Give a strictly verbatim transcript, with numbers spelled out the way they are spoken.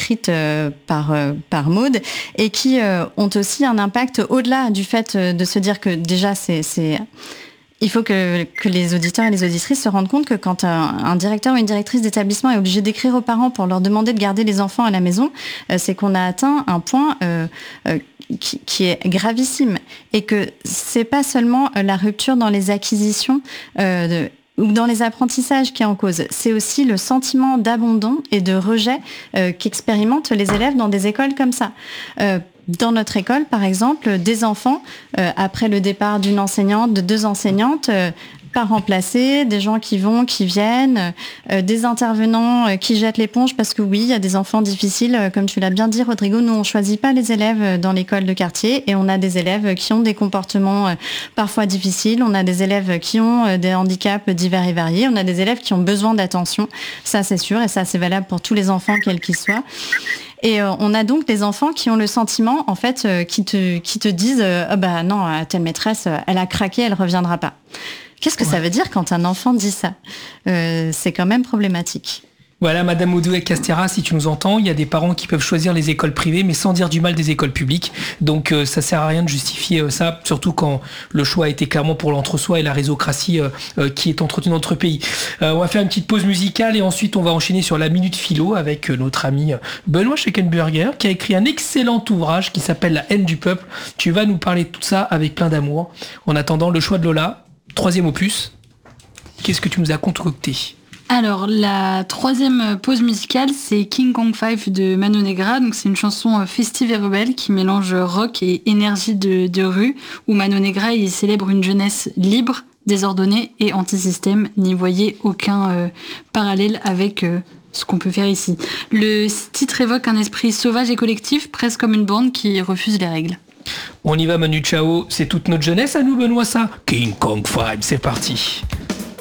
écrites euh, par, euh, par Maud et qui euh, ont aussi un impact au-delà du fait de se dire que déjà c'est... c'est il faut que, que les auditeurs et les auditrices se rendent compte que quand un, un directeur ou une directrice d'établissement est obligé d'écrire aux parents pour leur demander de garder les enfants à la maison, euh, c'est qu'on a atteint un point euh, euh, qui, qui est gravissime. Et que c'est pas seulement la rupture dans les acquisitions euh, de, ou dans les apprentissages qui est en cause. C'est aussi le sentiment d'abandon et de rejet euh, qu'expérimentent les élèves dans des écoles comme ça. Euh, Dans notre école, par exemple, des enfants, euh, après le départ d'une enseignante, de deux enseignantes, euh, pas remplacés, des gens qui vont, qui viennent, euh, des intervenants euh, qui jettent l'éponge parce que oui, il y a des enfants difficiles, euh, comme tu l'as bien dit, Rodrigo, nous on choisit pas les élèves dans l'école de quartier et on a des élèves qui ont des comportements euh, parfois difficiles, on a des élèves qui ont euh, des handicaps divers et variés, on a des élèves qui ont besoin d'attention, ça c'est sûr, et ça c'est valable pour tous les enfants, quels qu'ils soient. Et euh, on a donc des enfants qui ont le sentiment, en fait, euh, qui te qui te disent, euh, oh bah non, telle maîtresse, elle a craqué, elle reviendra pas. Qu'est-ce que ouais. ça veut dire quand un enfant dit ça ? euh, C'est quand même problématique. Voilà, Madame Audouet-Castéra, si tu nous entends, il y a des parents qui peuvent choisir les écoles privées, mais sans dire du mal des écoles publiques. Donc, euh, ça sert à rien de justifier euh, ça, surtout quand le choix a été clairement pour l'entre-soi et la résocratie euh, euh, qui est entretenue dans notre pays. Euh, on va faire une petite pause musicale et ensuite on va enchaîner sur la Minute Philo avec euh, notre ami Benoît Scheckenburger qui a écrit un excellent ouvrage qui s'appelle La haine du peuple. Tu vas nous parler de tout ça avec plein d'amour. En attendant, Le choix de Lola, troisième opus. Qu'est-ce que tu nous as concocté ? Alors, la troisième pause musicale, c'est King Kong five de Mano Negra. Donc, c'est une chanson festive et rebelle qui mélange rock et énergie de, de rue, où Mano Negra, il célèbre une jeunesse libre, désordonnée et anti-système. N'y voyez aucun euh, parallèle avec euh, ce qu'on peut faire ici. Le titre évoque un esprit sauvage et collectif, presque comme une bande qui refuse les règles. On y va, Manu Chao. C'est toute notre jeunesse à nous, Benoît, ça. King Kong five, c'est parti.